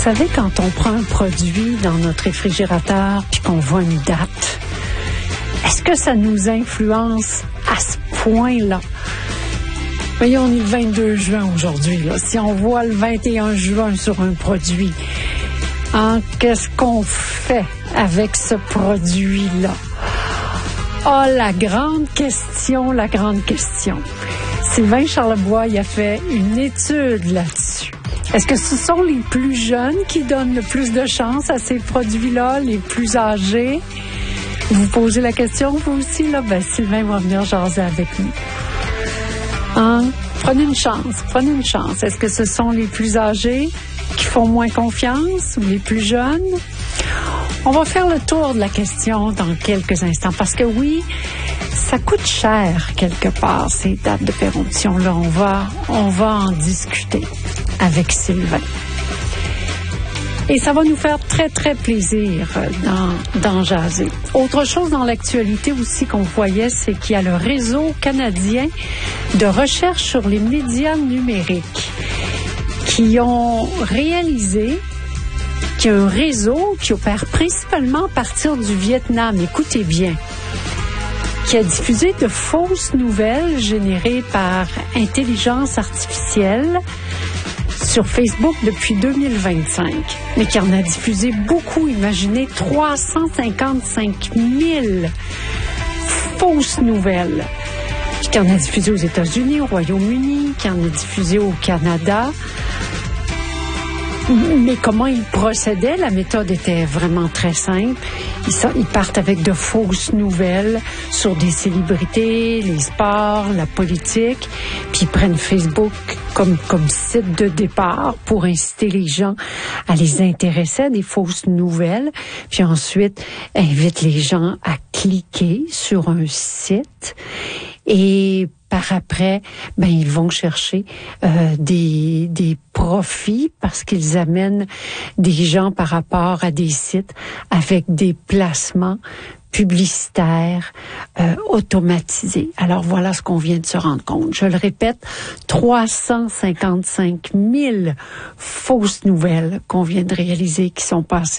savez, quand on prend un produit dans notre réfrigérateur puis qu'on voit une date, est-ce que ça nous influence à ce point-là? Voyons, on est le 22 juin aujourd'hui, là. Si on voit le 21 juin sur un produit, qu'est-ce qu'on fait avec ce produit-là? Oh, la grande question. Sylvain Charlebois, il a fait une étude là-dessus. Est-ce que ce sont les plus jeunes qui donnent le plus de chance à ces produits-là, les plus âgés? Vous posez la question, vous aussi, là? Sylvain va venir jaser avec nous. Prenez une chance. Est-ce que ce sont les plus âgés qui font moins confiance ou les plus jeunes? On va faire le tour de la question dans quelques instants parce que oui, ça coûte cher quelque part, ces dates de péremption-là. On va en discuter avec Sylvain. Et ça va nous faire très, très plaisir d'en jaser. Autre chose dans l'actualité aussi qu'on voyait, c'est qu'il y a le réseau canadien de recherche sur les médias numériques qui ont réalisé qu'il y a un réseau qui opère principalement à partir du Vietnam. Écoutez bien. Qui a diffusé de fausses nouvelles générées par intelligence artificielle sur Facebook depuis 2025, mais qui en a diffusé beaucoup. Imaginez 355 000 fausses nouvelles. Qui en a diffusé aux États-Unis, au Royaume-Uni, qui en a diffusé au Canada. Mais comment ils procédaient? La méthode était vraiment très simple. Ils partent avec de fausses nouvelles sur des célébrités, les sports, la politique, puis ils prennent Facebook comme site de départ pour inciter les gens à les intéresser à des fausses nouvelles, puis ensuite invitent les gens à cliquer sur un site et par après, ils vont chercher des profits parce qu'ils amènent des gens par rapport à des sites avec des placements publicitaires automatisés. Alors voilà ce qu'on vient de se rendre compte. Je le répète, 355 000 fausses nouvelles qu'on vient de réaliser qui sont passées